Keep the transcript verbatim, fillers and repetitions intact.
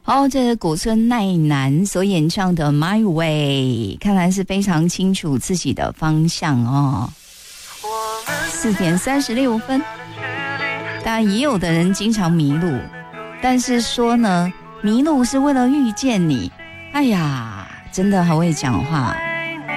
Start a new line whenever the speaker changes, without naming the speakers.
好，这是古村奈南所演唱的《My Way》，看来是非常清楚自己的方向哦。四点三十六分，当然也有的人经常迷路，但是说呢，迷路是为了遇见你。哎呀，真的好会讲话。